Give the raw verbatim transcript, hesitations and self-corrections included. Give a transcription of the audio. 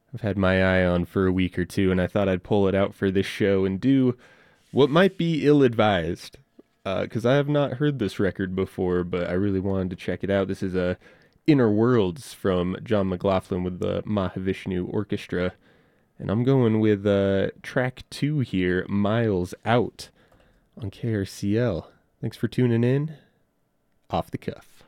I've had my eye on for a week or two, and I thought I'd pull it out for this show and do what might be ill-advised, because uh, I have not heard this record before, but I really wanted to check it out. This is a Inner Worlds from John McLaughlin with the Mahavishnu Orchestra, and I'm going with uh, track two here, Miles Out, on K R C L. Thanks for tuning in. Off the cuff.